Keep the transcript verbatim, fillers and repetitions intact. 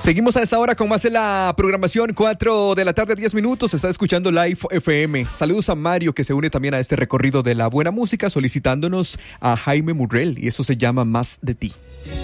Seguimos a esta hora con más de la programación, cuatro de la tarde, diez minutos. Está escuchando Live F M. Saludos a Mario, que se une también a este recorrido de la buena música, solicitándonos a Jaime Murrell, y eso se llama Más de ti.